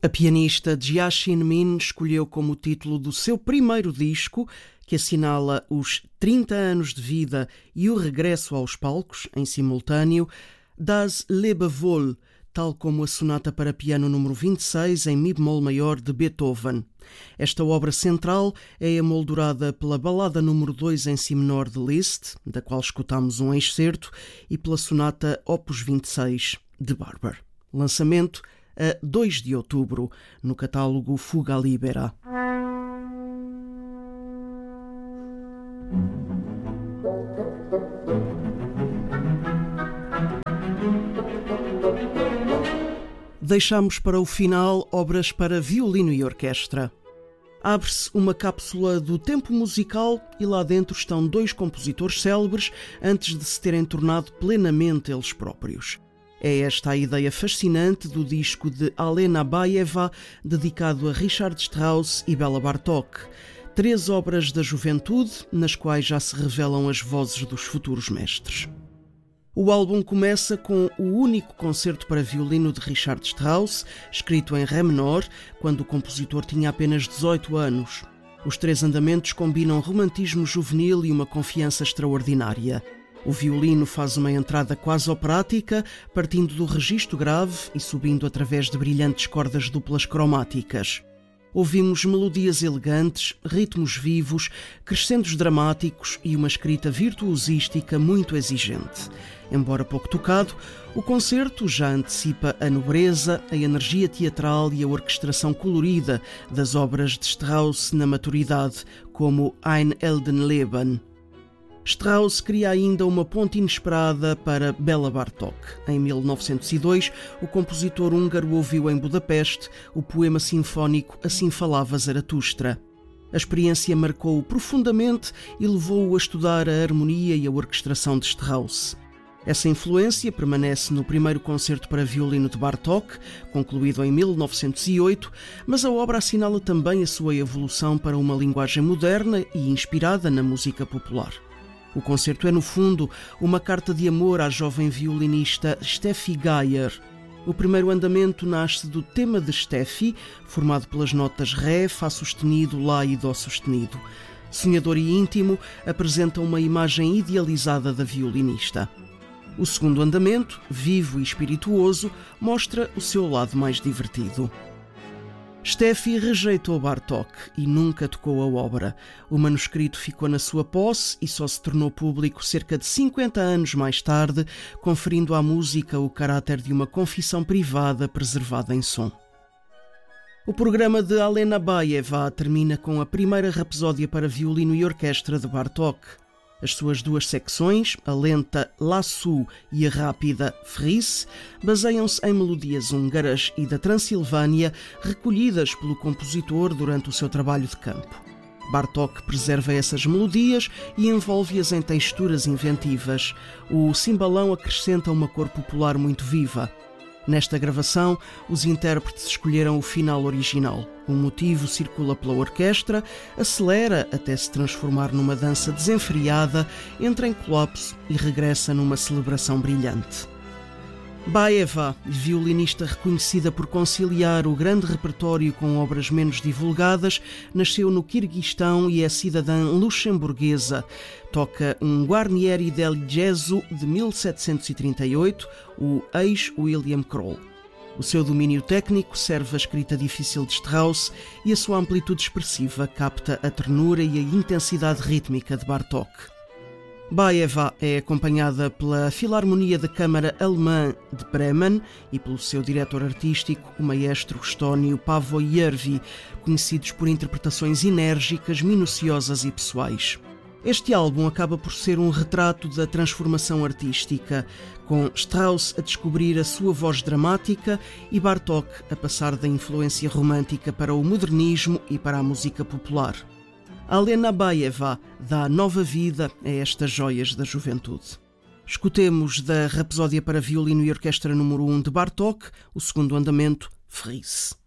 A pianista Jia Shin-min escolheu como título do seu primeiro disco, que assinala os 30 anos de vida e o regresso aos palcos, em simultâneo, Das Lebewohl, tal como a sonata para piano número 26 em mi bemol maior de Beethoven. Esta obra central é emoldurada pela balada número 2 em si menor de Liszt, da qual escutamos um excerto, e pela sonata Opus 26 de Barber. Lançamento a 2 de outubro, no catálogo Fuga Libera. Deixamos para o final obras para violino e orquestra. Abre-se uma cápsula do tempo musical e lá dentro estão dois compositores célebres antes de se terem tornado plenamente eles próprios. É esta a ideia fascinante do disco de Alena Abaeva, dedicado a Richard Strauss e Béla Bartók. 3 obras da juventude, nas quais já se revelam as vozes dos futuros mestres. O álbum começa com o único concerto para violino de Richard Strauss, escrito em Ré menor, quando o compositor tinha apenas 18 anos. Os 3 andamentos combinam romantismo juvenil e uma confiança extraordinária. O violino faz uma entrada quase operática, partindo do registro grave e subindo através de brilhantes cordas duplas cromáticas. Ouvimos melodias elegantes, ritmos vivos, crescendos dramáticos e uma escrita virtuosística muito exigente. Embora pouco tocado, o concerto já antecipa a nobreza, a energia teatral e a orquestração colorida das obras de Strauss na maturidade, como Ein Heldenleben. Strauss cria ainda uma ponte inesperada para Béla Bartók. Em 1902, o compositor húngaro ouviu em Budapeste o poema sinfónico Assim Falava Zaratustra. A experiência marcou-o profundamente e levou-o a estudar a harmonia e a orquestração de Strauss. Essa influência permanece no primeiro concerto para violino de Bartók, concluído em 1908, mas a obra assinala também a sua evolução para uma linguagem moderna e inspirada na música popular. O concerto é, no fundo, uma carta de amor à jovem violinista Steffi Geyer. O primeiro andamento nasce do tema de Steffi, formado pelas notas Ré, Fá sustenido, Lá e Dó sustenido. Sonhador e íntimo, apresenta uma imagem idealizada da violinista. O segundo andamento, vivo e espirituoso, mostra o seu lado mais divertido. Steffi rejeitou Bartók e nunca tocou a obra. O manuscrito ficou na sua posse e só se tornou público cerca de 50 anos mais tarde, conferindo à música o caráter de uma confissão privada preservada em som. O programa de Alena Abaeva termina com a primeira rapsódia para violino e orquestra de Bartók. As suas 2 secções, a lenta Laçu e a rápida Fris, baseiam-se em melodias húngaras e da Transilvânia recolhidas pelo compositor durante o seu trabalho de campo. Bartók preserva essas melodias e envolve-as em texturas inventivas. O cimbalão acrescenta uma cor popular muito viva. Nesta gravação, os intérpretes escolheram o final original. O motivo circula pela orquestra, acelera até se transformar numa dança desenfreada, entra em colapso e regressa numa celebração brilhante. Baeva, violinista reconhecida por conciliar o grande repertório com obras menos divulgadas, nasceu no Quirguistão e é cidadã luxemburguesa. Toca um Guarnieri del Gesù de 1738, o ex-William Kroll. O seu domínio técnico serve a escrita difícil de Strauss e a sua amplitude expressiva capta a ternura e a intensidade rítmica de Bartók. Baeva é acompanhada pela Filarmonia da Câmara Alemã de Bremen e pelo seu diretor artístico, o maestro estónio Paavo Järvi, conhecidos por interpretações enérgicas, minuciosas e pessoais. Este álbum acaba por ser um retrato da transformação artística, com Strauss a descobrir a sua voz dramática e Bartók a passar da influência romântica para o modernismo e para a música popular. Alena Abaeva dá nova vida a estas joias da juventude. Escutemos da Rapsódia para violino e orquestra número 1 de Bartók, o segundo andamento, Fris.